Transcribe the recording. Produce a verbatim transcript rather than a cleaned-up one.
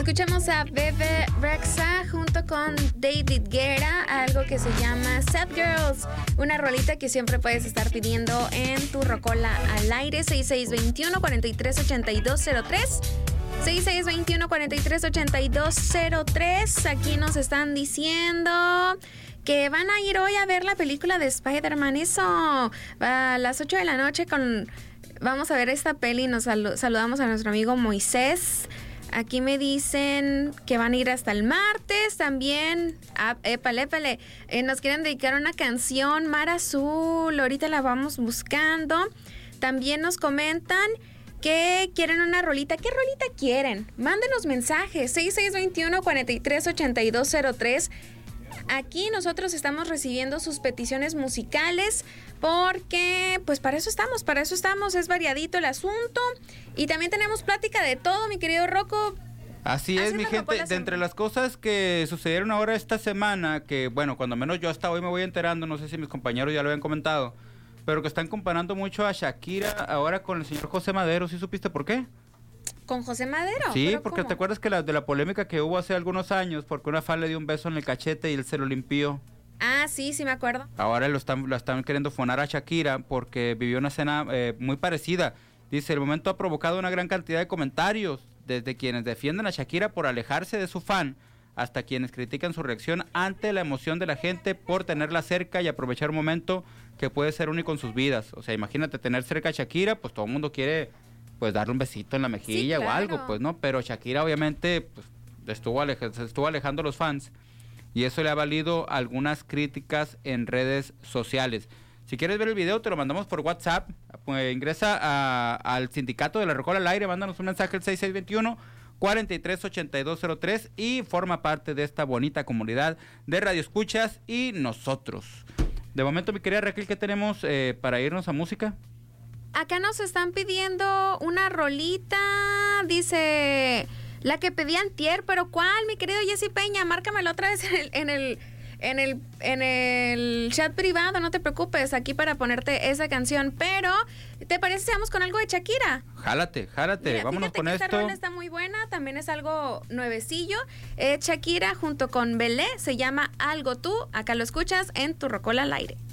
Escuchamos a Bebe Rexha junto con David Guetta, algo que se llama Sad Girls, una rolita que siempre puedes estar pidiendo en tu rocola al aire. Seis seis dos uno, cuatro tres ocho dos cero tres seis seis dos uno, cuatro tres ocho dos cero tres. Aquí nos están diciendo que van a ir hoy a ver la película de Spider-Man. Eso, a las ocho de la noche con... Vamos a ver esta peli. Nos salu- saludamos a nuestro amigo Moisés. Aquí me dicen que van a ir hasta el martes también. Ah, épale, épale. Eh, nos quieren dedicar una canción, Mar Azul. Ahorita la vamos buscando. También nos comentan que quieren una rolita. ¿Qué rolita quieren? Mándenos mensajes. seis seis dos uno, cuatro tres ocho dos cero tres. Aquí nosotros estamos recibiendo sus peticiones musicales porque, pues para eso estamos, para eso estamos, es variadito el asunto. Y también tenemos plática de todo, mi querido Rocco. Así es, mi gente, de entre las cosas que sucedieron ahora esta semana, que bueno, cuando menos yo hasta hoy me voy enterando, no sé si mis compañeros ya lo habían comentado, pero que están comparando mucho a Shakira ahora con el señor José Madero. ¿Sí supiste por qué? ¿Con José Madero? Sí, porque ¿cómo? ¿Te acuerdas que la, de la polémica que hubo hace algunos años? Porque una fan le dio un beso en el cachete y él se lo limpió. Ah, sí, sí me acuerdo. Ahora lo están, lo están queriendo fonar a Shakira porque vivió una escena eh, muy parecida. Dice, el momento ha provocado una gran cantidad de comentarios, desde quienes defienden a Shakira por alejarse de su fan, hasta quienes critican su reacción ante la emoción de la gente por tenerla cerca y aprovechar un momento que puede ser único en sus vidas. O sea, imagínate tener cerca a Shakira, pues todo el mundo quiere... pues darle un besito en la mejilla, sí, claro, o algo, pues no, pero Shakira obviamente pues, estuvo aleja, se estuvo alejando a los fans y eso le ha valido algunas críticas en redes sociales. Si quieres ver el video te lo mandamos por WhatsApp, pues, ingresa a, al sindicato de la Rocola al aire, mándanos un mensaje al seis seis dos uno, cuatro tres ocho dos cero tres y forma parte de esta bonita comunidad de Radio Escuchas y nosotros. De momento, mi querida Raquel, ¿qué tenemos eh, para irnos a música? Acá nos están pidiendo una rolita, dice, la que pedí antier, pero ¿cuál, mi querido Jessy Peña? Márcamelo otra vez en el, en el, en el, en el chat privado, no te preocupes, aquí para ponerte esa canción, pero, ¿te parece si vamos con algo de Shakira? Jálate, jálate, Mira, vámonos con que esto. Esta rola está muy buena, también es algo nuevecillo, eh, Shakira junto con Belé, se llama Algo Tú, acá lo escuchas en Tu Rocola al Aire.